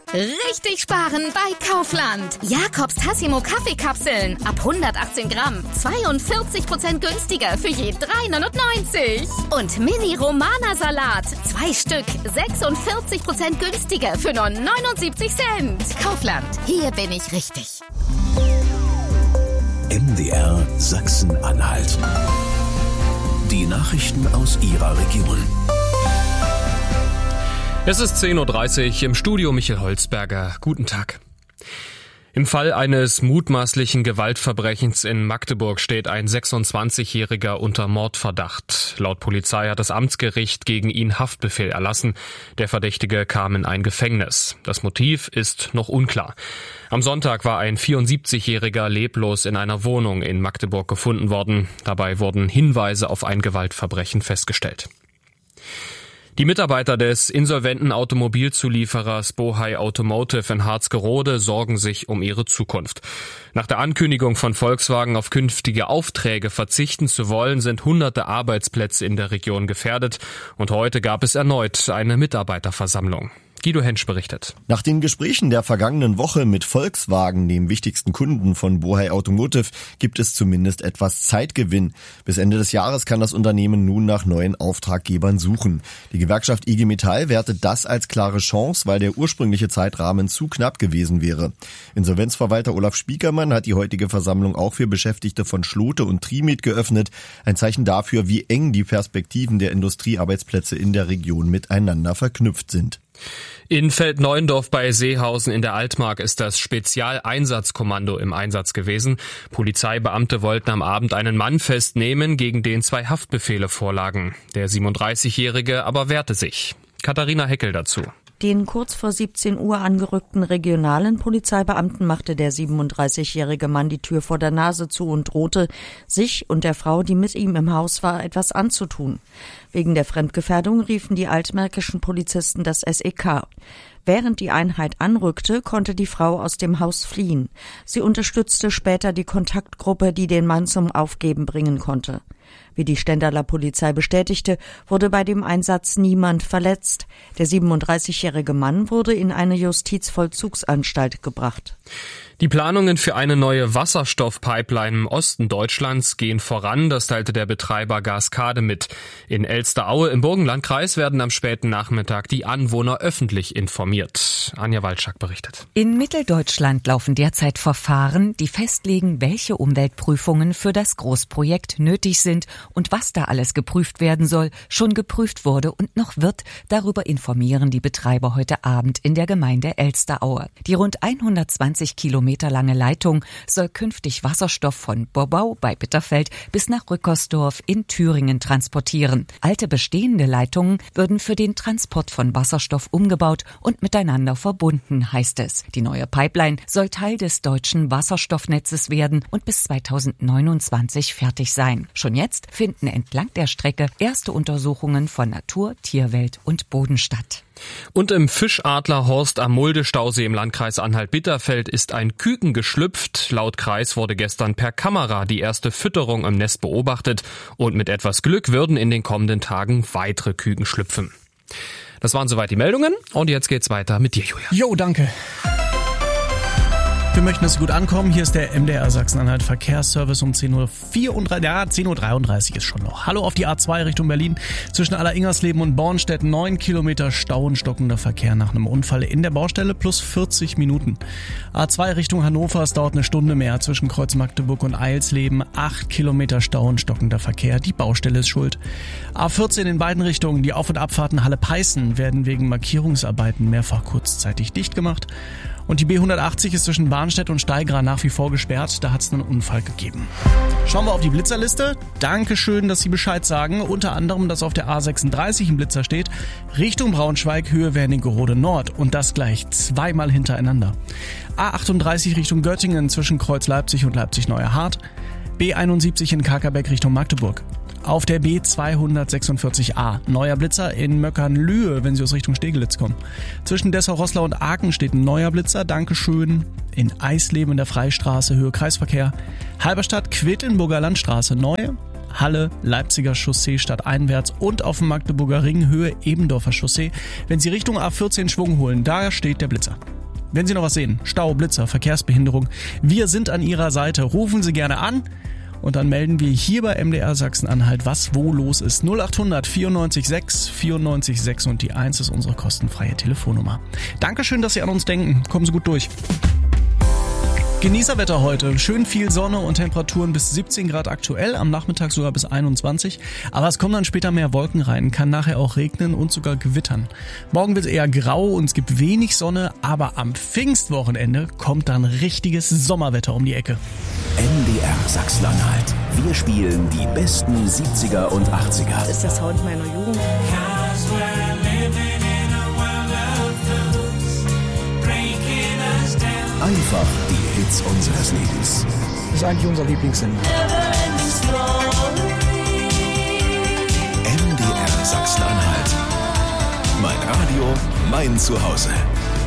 Richtig sparen bei Kaufland. Jakobs Tassimo Kaffeekapseln ab 118 Gramm. 42% günstiger für je 3,99. Und Mini Romana Salat. 2 Stück. 46% günstiger für nur 79 Cent. Kaufland. Hier bin ich richtig. MDR Sachsen-Anhalt. Die Nachrichten aus Ihrer Region. Es ist 10.30 Uhr, im Studio Michael Holzberger. Guten Tag. Im Fall eines mutmaßlichen Gewaltverbrechens in Magdeburg steht ein 26-Jähriger unter Mordverdacht. Laut Polizei hat das Amtsgericht gegen ihn Haftbefehl erlassen. Der Verdächtige kam in ein Gefängnis. Das Motiv ist noch unklar. Am Sonntag war ein 74-Jähriger leblos in einer Wohnung in Magdeburg gefunden worden. Dabei wurden Hinweise auf ein Gewaltverbrechen festgestellt. Die Mitarbeiter des insolventen Automobilzulieferers Bohai Automotive in Harzgerode sorgen sich um ihre Zukunft. Nach der Ankündigung von Volkswagen auf künftige Aufträge verzichten zu wollen, sind hunderte Arbeitsplätze in der Region gefährdet. Und heute gab es erneut eine Mitarbeiterversammlung. Guido Hensch berichtet. Nach den Gesprächen der vergangenen Woche mit Volkswagen, dem wichtigsten Kunden von Bohai Automotive, gibt es zumindest etwas Zeitgewinn. Bis Ende des Jahres kann das Unternehmen nun nach neuen Auftraggebern suchen. Die Gewerkschaft IG Metall wertet das als klare Chance, weil der ursprüngliche Zeitrahmen zu knapp gewesen wäre. Insolvenzverwalter Olaf Spiekermann hat die heutige Versammlung auch für Beschäftigte von Schlote und Trimed geöffnet. Ein Zeichen dafür, wie eng die Perspektiven der Industriearbeitsplätze in der Region miteinander verknüpft sind. In Feldneuendorf bei Seehausen in der Altmark ist das Spezialeinsatzkommando im Einsatz gewesen. Polizeibeamte wollten am Abend einen Mann festnehmen, gegen den 2 Haftbefehle vorlagen. Der 37-Jährige aber wehrte sich. Katharina Heckel dazu. Den kurz vor 17 Uhr angerückten regionalen Polizeibeamten machte der 37-jährige Mann die Tür vor der Nase zu und drohte, sich und der Frau, die mit ihm im Haus war, etwas anzutun. Wegen der Fremdgefährdung riefen die altmärkischen Polizisten das SEK. Während die Einheit anrückte, konnte die Frau aus dem Haus fliehen. Sie unterstützte später die Kontaktgruppe, die den Mann zum Aufgeben bringen konnte. Wie die Stendaler Polizei bestätigte, wurde bei dem Einsatz niemand verletzt. Der 37-jährige Mann wurde in eine Justizvollzugsanstalt gebracht. Die Planungen für eine neue Wasserstoffpipeline im Osten Deutschlands gehen voran, das teilte der Betreiber Gaskade mit. In Elsteraue im Burgenlandkreis werden am späten Nachmittag die Anwohner öffentlich informiert. Anja Walczak berichtet. In Mitteldeutschland laufen derzeit Verfahren, die festlegen, welche Umweltprüfungen für das Großprojekt nötig sind und was da alles geprüft werden soll, schon geprüft wurde und noch wird. Darüber informieren die Betreiber heute Abend in der Gemeinde Elsteraue. Die rund 120 Kilometer lange Leitung soll künftig Wasserstoff von Bobbau bei Bitterfeld bis nach Rückersdorf in Thüringen transportieren. Alte bestehende Leitungen würden für den Transport von Wasserstoff umgebaut und miteinander verbunden, heißt es. Die neue Pipeline soll Teil des deutschen Wasserstoffnetzes werden und bis 2029 fertig sein. Schon jetzt finden entlang der Strecke erste Untersuchungen von Natur, Tierwelt und Boden statt. Und im Fischadlerhorst am Mulde-Stausee im Landkreis Anhalt-Bitterfeld ist ein Küken geschlüpft. Laut Kreis wurde gestern per Kamera die erste Fütterung im Nest beobachtet und mit etwas Glück würden in den kommenden Tagen weitere Küken schlüpfen. Das waren soweit die Meldungen und jetzt geht's weiter mit dir, Julia. Jo, danke. Wir möchten, dass Sie gut ankommen. Hier ist der MDR Sachsen-Anhalt Verkehrsservice um 10.33 Uhr. Ja, 10.33 Uhr ist schon noch. Hallo auf die A2 Richtung Berlin. Zwischen Alleringers-Leben und Bornstedt 9 Kilometer Stau und stockender Verkehr nach einem Unfall in der Baustelle plus 40 Minuten. A2 Richtung Hannover, es dauert eine Stunde mehr. Zwischen Kreuz Magdeburg und Eilsleben 8 Kilometer Stau und stockender Verkehr. Die Baustelle ist schuld. A14 in beiden Richtungen. Die Auf- und Abfahrten Halle-Peißen werden wegen Markierungsarbeiten mehrfach kurzzeitig dicht gemacht. Und die B180 ist zwischen Barnstedt und Steigra nach wie vor gesperrt. Da hat es einen Unfall gegeben. Schauen wir auf die Blitzerliste. Dankeschön, dass Sie Bescheid sagen. Unter anderem, dass auf der A36 ein Blitzer steht. Richtung Braunschweig, Höhe Wernigerode Nord. Und das gleich zweimal hintereinander. A38 Richtung Göttingen zwischen Kreuz Leipzig und Leipzig-Neuerhardt. B71 in Kakerbeck Richtung Magdeburg. Auf der B246a, neuer Blitzer in Möckernlühe, wenn Sie aus Richtung Stegelitz kommen. Zwischen Dessau-Roßlau und Aachen steht ein neuer Blitzer, Dankeschön. In Eisleben in der Freistraße, Höhe Kreisverkehr. Halberstadt, Quedlinburger Landstraße, neu. Halle, Leipziger Chaussee stadteinwärts und auf dem Magdeburger Ring, Höhe Ebendorfer Chaussee. Wenn Sie Richtung A14 Schwung holen, da steht der Blitzer. Wenn Sie noch was sehen, Stau, Blitzer, Verkehrsbehinderung, wir sind an Ihrer Seite. Rufen Sie gerne an und dann melden wir hier bei MDR Sachsen-Anhalt, was wo los ist. 0800 94 6 94 6 und die 1 ist unsere kostenfreie Telefonnummer. Dankeschön, dass Sie an uns denken. Kommen Sie gut durch. Genießerwetter heute. Schön viel Sonne und Temperaturen bis 17 Grad aktuell, am Nachmittag sogar bis 21. Aber es kommen dann später mehr Wolken rein, kann nachher auch regnen und sogar gewittern. Morgen wird es eher grau und es gibt wenig Sonne, aber am Pfingstwochenende kommt dann richtiges Sommerwetter um die Ecke. MDR Sachsen-Anhalt. Wir spielen die besten 70er und 80er. Das ist der Sound meiner Jugend. Einfach die Hits unseres Lebens. Das ist eigentlich unser Lieblingssender. MDR Sachsen-Anhalt. Mein Radio, mein Zuhause.